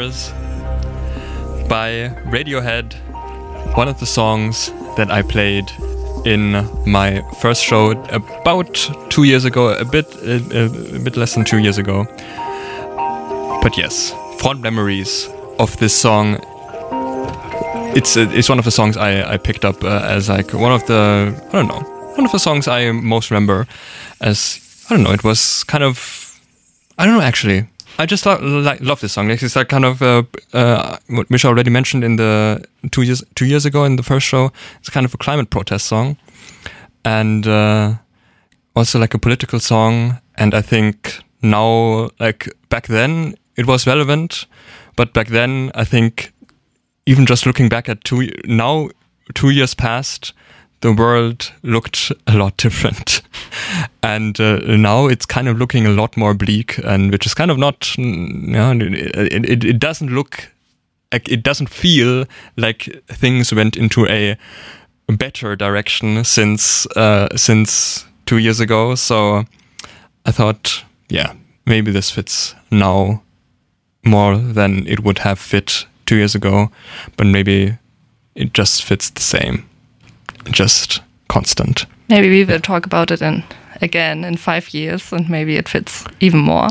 Stars by Radiohead, one of the songs that I played in my first show about 2 years ago, a bit less than 2 years ago. But yes, fond memories of this song. It's one of the songs I picked up as like one of the songs I most remember as, it was kind of, actually. I just love this song. It's like kind of what Misha already mentioned in the 2 years ago in the first show. It's kind of a climate protest song, and also like a political song. And I think now, like back then, it was relevant, but back then, I think even just looking back at 2 years past, the world looked a lot different. And now it's kind of looking a lot more bleak, and which is kind of not, it doesn't look, like, it doesn't feel like things went into a better direction since 2 years ago. So I thought, maybe this fits now more than it would have fit 2 years ago, but maybe it just fits the same, just constant. Maybe we will talk about it again in 5 years, and maybe it fits even more.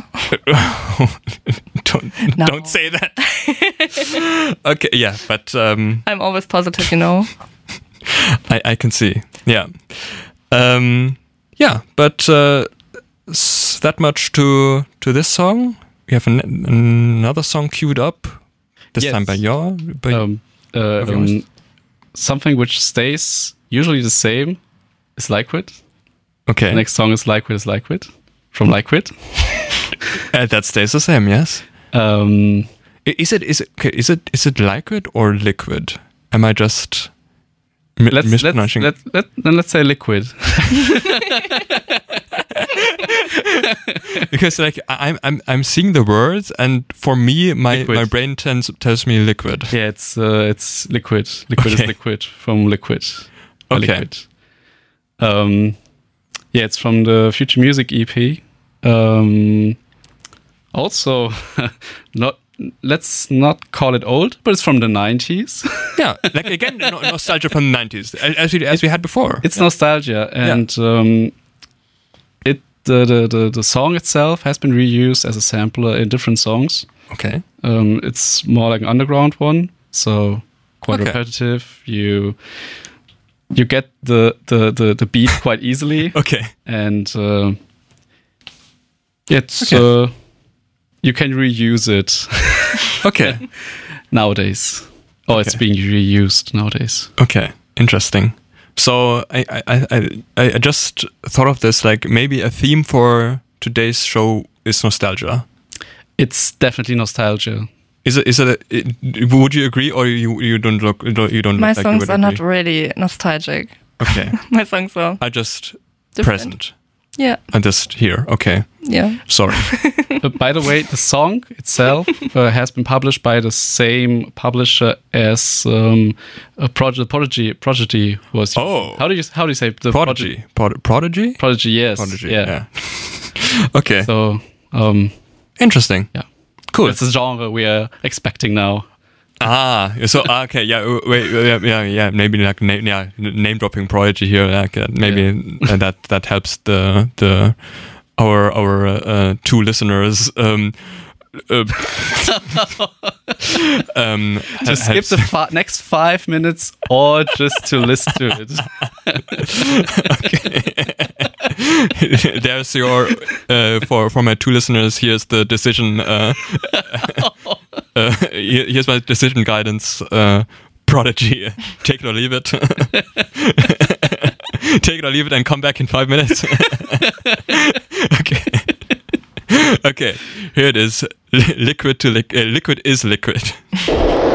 Don't say that. Okay, yeah, but I'm always positive, I can see, yeah. But that much to this song. We have another song queued up. This time by yours. Something which stays usually the same is Liquid. Okay. The next song is Liquid from Liquid. That stays the same, yes. Is it Liquid or Liquid? Am I just mispronouncing? Let's say Liquid. Because like I'm seeing the words, and for me my brain tells me liquid. Yeah, it's liquid. Liquid is liquid from Liquid. Okay. Liquid. It's from the Future Music EP. Also, let's not call it old, but it's from the 90s. Yeah, like again, nostalgia from the 90s, as we had before. It's nostalgia, and the song itself has been reused as a sampler in different songs. Okay. It's more like an underground one, so quite repetitive. You get the beat quite easily. Okay. And you can reuse it. Okay. Nowadays. Or it's being reused nowadays. Okay. Interesting. So I just thought of this, like maybe a theme for today's show is nostalgia. It's definitely nostalgia. Is it? Would you agree, or you don't look? You don't. My look like songs you would are agree? not really nostalgic. Okay. My songs are. just different. Present. Yeah. I'm just here. Okay. Yeah. Sorry. But by the way, the song itself has been published by the same publisher as Prodigy was. Oh. How do you say the Prodigy? Prodigy, yes. Prodigy. Yeah. Okay. So interesting. Yeah. Cool. It's a genre we are expecting now. So okay, yeah, wait, yeah, maybe like name dropping Prodigy here, like maybe that helps our two listeners. To skip the next 5 minutes, or just to listen to it. Okay. There's your for my two listeners. Here's the decision. Here's my decision guidance. Prodigy, take it or leave it. Take it or leave it, and come back in 5 minutes. Okay. Okay. Here it is. Liquid is liquid.